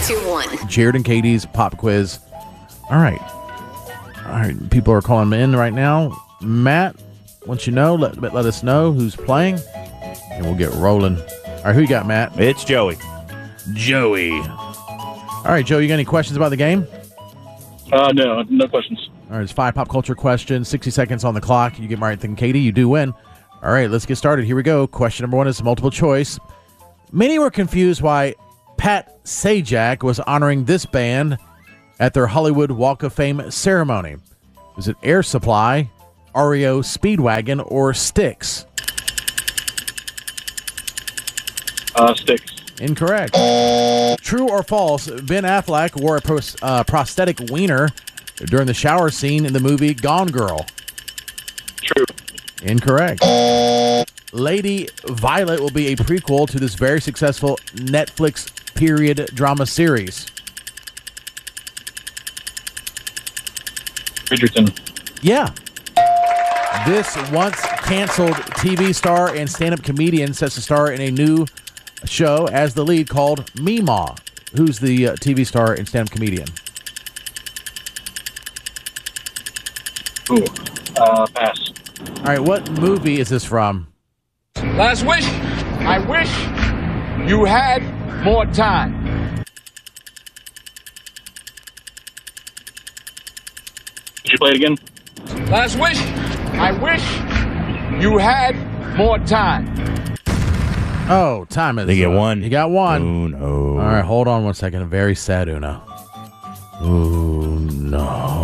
3, 2, 1. Jared and Katie's pop quiz. All right. People are calling in right now. Matt, once you know, let us know who's playing, and we'll get rolling. All right, who you got, Matt? It's Joey. Joey. All right, Joe, you got any questions about the game? No questions. All right, it's 5 pop culture questions, 60 seconds on the clock. You get right thinking, Katie, you do win. All right, let's get started. Here we go. Question number 1 is multiple choice. Many were confused why Pat Sajak was honoring this band at their Hollywood Walk of Fame ceremony. Was it Air Supply, REO Speedwagon, or Styx? Styx. Incorrect. True or false, Ben Affleck wore a prosthetic wiener during the shower scene in the movie Gone Girl? True. Incorrect. Lady Violet will be a prequel to this very successful Netflix period drama series. Bridgerton. Yeah. This once canceled TV star and stand-up comedian sets to star in a new show as the lead called Meemaw. Who's the TV star and stand-up comedian? Pass. All right, what movie is this from? Last wish. I wish you had more time. Did you play it again? Last wish. I wish you had more time. Oh, time is. They get one. You got one. Oh, no. All right, hold on one second. Very sad, Una. Oh, no.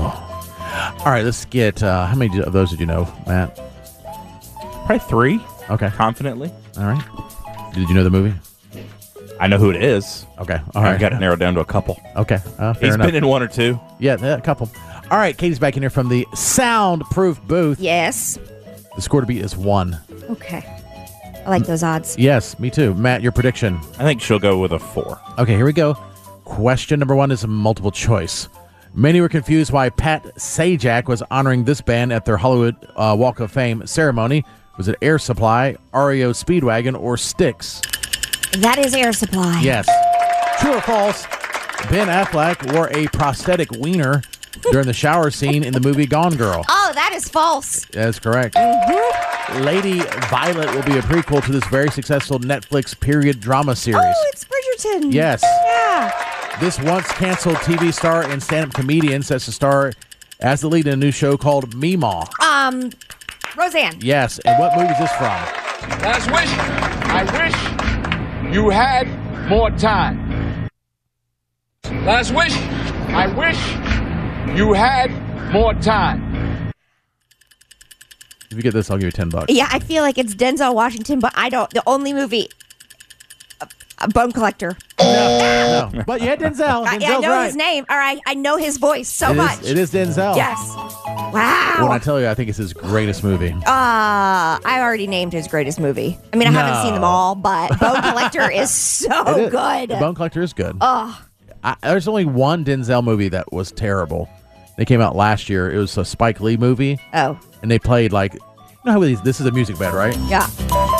All right, let's get, how many of those did you know, Matt? Probably 3, Okay. confidently. All right. Did you know the movie? I know who it is. Okay. All I right. got it narrowed down to a couple. Okay. Fair He's enough. been in 1 or 2. Yeah, a couple. All right, Katie's back in here from the soundproof booth. Yes. The score to beat is 1. Okay. I like those odds. Yes, me too. Matt, your prediction. I think she'll go with a 4. Okay, here we go. Question number 1 is a multiple choice. Many were confused why Pat Sajak was honoring this band at their Hollywood Walk of Fame ceremony. Was it Air Supply, REO Speedwagon, or Styx? That is Air Supply. Yes. True or false, Ben Affleck wore a prosthetic wiener during the shower scene in the movie Gone Girl? Oh, that is false. That's correct. Lady Violet will be a prequel to this very successful Netflix period drama series. Oh, it's Bridgerton. Yes. Yeah. This once canceled TV star and stand-up comedian sets to star as the lead in a new show called Meemaw. Roseanne. Yes. And what movie is this from? Last wish. I wish you had more time. Last wish. I wish you had more time. If you get this, I'll give you $10. Yeah, I feel like it's Denzel Washington, but I don't. The only movie, a Bone Collector. No. But you had Denzel. I Denzel's know right. his name. All right, I know his voice so much. It is Denzel. Yes. When I Wow. tell you, I think it's his greatest movie. I already named his greatest movie. I mean, I haven't seen them all, but Bone Collector is so It is. good. The Bone Collector is good. There's only one Denzel movie that was terrible. They came out last year. It was a Spike Lee movie, Oh, and they played like, you know how this is a music bed, right? yeah.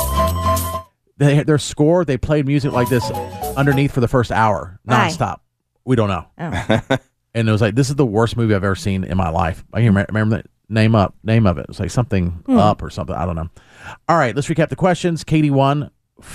Their score, they played music like this underneath for the first hour, Why? nonstop. We don't know. Oh. And it was like, this is the worst movie I've ever seen in my life. I can remember the name of it. It's like something up or something. I don't know. All right, let's recap the questions. Katie won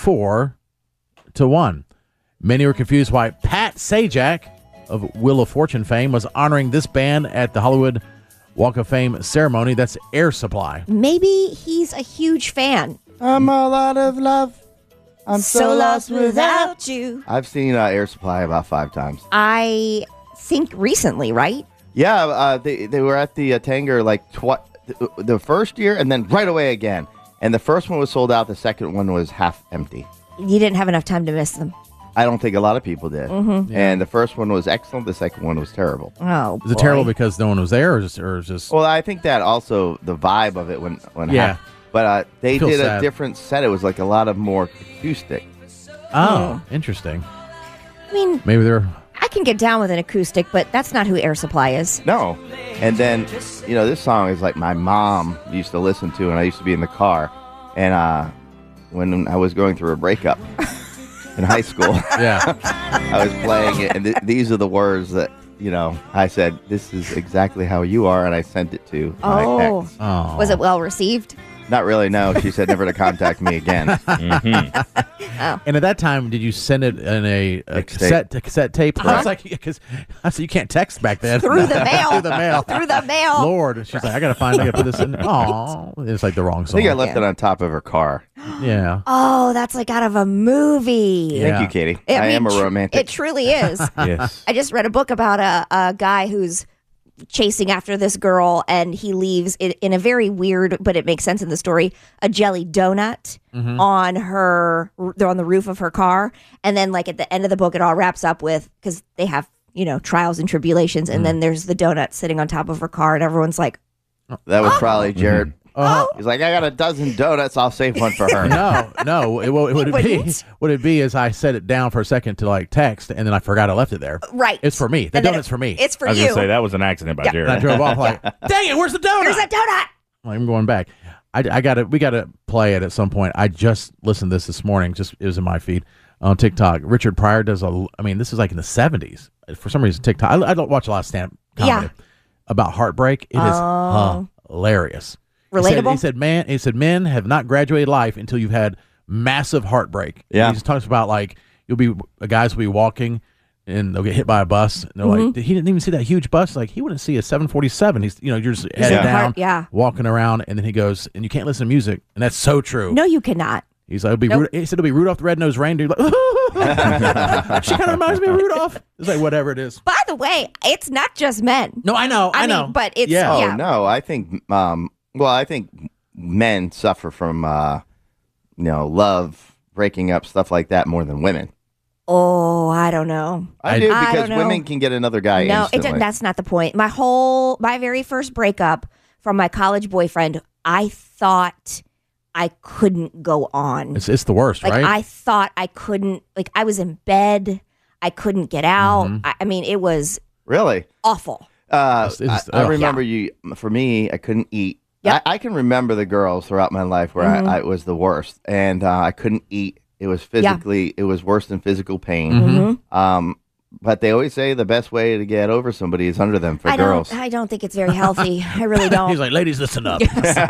4-1. Many were confused why Pat Sajak of Wheel of Fortune fame was honoring this band at the Hollywood Walk of Fame ceremony. That's Air Supply. Maybe he's a huge fan. I'm all out of love. I'm So lost without you. I've seen Air Supply about 5 times. I think recently, right? Yeah, they were at the Tanger like the first year and then right away again. And the first one was sold out. The second one was half empty. You didn't have enough time to miss them. I don't think a lot of people did. Mm-hmm. And the first one was excellent. The second one was terrible. Oh, Is it terrible because no one was there, or just Well, I think that also the vibe of it when Yeah. But they Feels did sad. a different set. It was like a lot of more acoustic. Oh, interesting. I mean, Maybe they're I can get down with an acoustic, but that's not who Air Supply is. No. And then, this song is like my mom used to listen to, and I used to be in the car. And when I was going through a breakup, in high school. Yeah. I was playing it, and these are the words that, I said, this is exactly how you are, and I sent it to my ex. Oh. Was it well received? Not really, no. She said never to contact me again. And at that time, did you send it in a cassette tape? I was like, because I said you can't text back then. Through the mail. Through the mail. Through the mail. Lord, she's like, I gotta put this in. Oh, it's like the wrong I song. think I left it on top of her car. Yeah. Oh, that's like out of a movie. Yeah. Thank you, Katie. I I mean, am a romantic. It truly is. Yes. I just read a book about a guy who's chasing after this girl, and he leaves it in a very weird, but it makes sense in the story, a jelly donut on the roof of her car. And then like at the end of the book, it all wraps up with, because they have, trials and tribulations. And then there's the donut sitting on top of her car, and everyone's like, That was probably Jared. Oh. He's like, I got a dozen donuts. I'll save one for her. No. What it be is I set it down for a second to like text, and then I forgot I left it there. right. It's for me. The And then donut's for me. It's for I was you. going to say that was an accident by Jared. And I drove off like, dang it, where's the donut? There's a donut. I'm going back. We gotta play it at some point. I just listened to this morning. It was in my feed on TikTok. Richard Pryor does this is like in the 70s. For some reason, TikTok. I don't watch a lot of stand-up comedy about heartbreak. It is hilarious. Relatable? He said men have not graduated life until you've had massive heartbreak. Yeah. He just talks about like guys will be walking and they'll get hit by a bus, and they're like, he didn't even see that huge bus. Like, he wouldn't see a 747. He's you're just headed down, walking around, and then he goes, and you can't listen to music, and that's so true. No, you cannot. He's like, he said it'll be Rudolph the Red-Nosed Reindeer. Like, she kind of reminds me of Rudolph. It's like whatever it is. By the way, it's not just men. No, I know. mean, but it's Oh, no. I think, I think men suffer from, love, breaking up, stuff like that more than women. Oh, I don't know. I do, I because don't know. women can get another guy No, instantly. that's not the point. My very first breakup from my college boyfriend, I thought I couldn't go on. It's the worst, Like, right? I thought I couldn't, like, I was in bed. I couldn't get out. I mean, it was Really? awful. I remember for me, I couldn't eat. Yep. I can remember the girls throughout my life where I was the worst, and I couldn't eat. It was physically, it was worse than physical pain. But they always say the best way to get over somebody is under them for girls. I don't think it's very healthy. I really don't. He's like, ladies, listen up.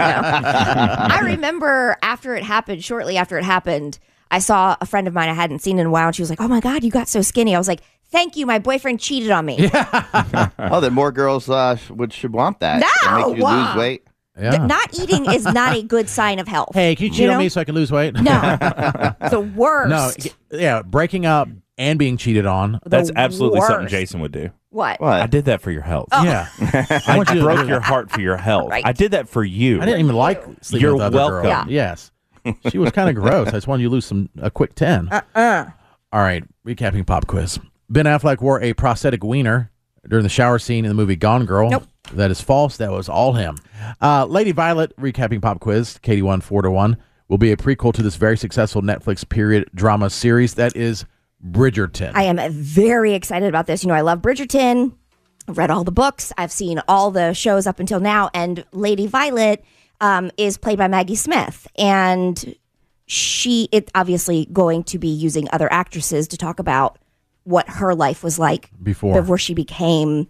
I remember shortly after it happened, I saw a friend of mine I hadn't seen in a while, and she was like, oh my God, you got so skinny. I was like, thank you, my boyfriend cheated on me. Oh, then more girls should want that. No! It makes you lose weight. Yeah. Not eating is not a good sign of health. Hey, can you cheat on me so I can lose weight? No. The worst. No, yeah, breaking up and being cheated on. That's absolutely something worst. Jason would do. What? I did that for your health. Yeah. I broke your heart for your health. Right. I did that for you. I didn't even like sleeping You're with other welcome. girls. Yeah. Yes. She was kind of gross. I just wanted you to lose a quick 10. All right, recapping pop quiz. Ben Affleck wore a prosthetic wiener during the shower scene in the movie Gone Girl. Nope. That is false. That was all him. Lady Violet, recapping pop quiz. Katie won 4-1. Will be a prequel to this very successful Netflix period drama series that is Bridgerton. I am very excited about this. I love Bridgerton. I've read all the books. I've seen all the shows up until now. And Lady Violet is played by Maggie Smith. And it's obviously going to be using other actresses to talk about what her life was like Before she became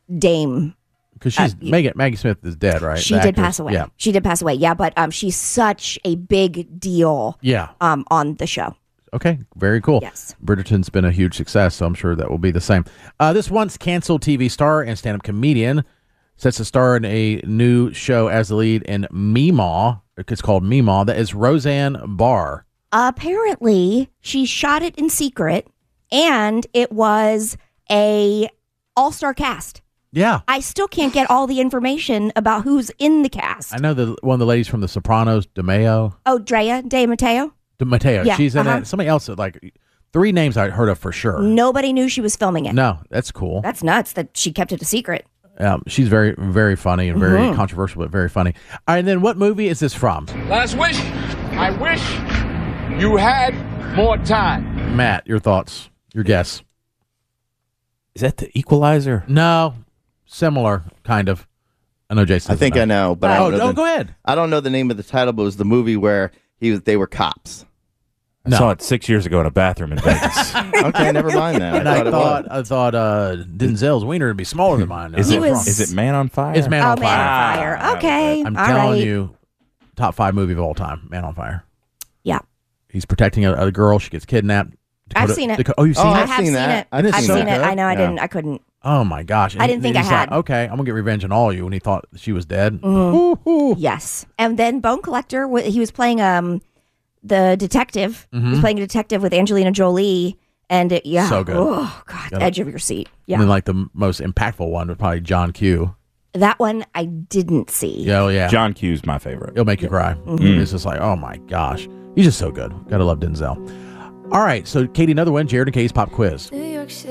Dame. Because she's Maggie Smith is dead, right? She The did actress. pass away. Yeah. She did pass away. Yeah, but she's such a big deal. Yeah. On the show. Okay, very cool. Yes. Bridgerton's been a huge success, so I'm sure that will be the same. This once canceled TV star and stand-up comedian sets to star in a new show as the lead in Meemaw. It's called Meemaw. That is Roseanne Barr. Apparently, she shot it in secret, and it was a all-star cast. Yeah. I still can't get all the information about who's in the cast. I know one of the ladies from The Sopranos, DeMeo. Oh, Drea De Matteo. Mateo. Yeah, She's in it. Somebody else, like 3 names I heard of for sure. Nobody knew she was filming it. No, that's cool. That's nuts that she kept it a secret. She's very, very funny and very controversial, but very funny. All right, and then what movie is this from? Last wish. I wish you had more time. Matt, your thoughts, your guess. Is that the Equalizer? No, similar, kind of. I know Jason. I think I know, but I don't know go ahead. I don't know the name of the title, but it was the movie where they were cops. I saw it 6 years ago in a bathroom in Vegas. Okay, never mind that. And I thought Denzel's wiener would be smaller than mine. Is He it was- is it Man on Fire? It's Man on Man Fire. on Fire. Okay. I'm all telling right. you, top 5 movie of all time. Man on Fire. Yeah. He's protecting a girl. She gets kidnapped. I've seen it. Oh, you've seen Oh, it? I I've have seen seen that. it. I've I've seen seen that. it. I know. I Yeah. didn't. I couldn't. Oh my gosh! I didn't think I he's like, had. okay, I'm gonna get revenge on all of you. When he thought she was dead. Mm-hmm. Ooh. Yes. And then Bone Collector. He was playing the detective. He was playing a detective with Angelina Jolie. And yeah. So good. Oh God. Edge of your seat. Yeah. And then like the most impactful one was probably John Q. That one I didn't see. Yeah, oh, yeah. John Q's my favorite. It'll make you cry. It's just like, oh my gosh, he's just so good. Gotta love Denzel. All right, so Katie, another one. Jared and Katie's pop quiz. New York City.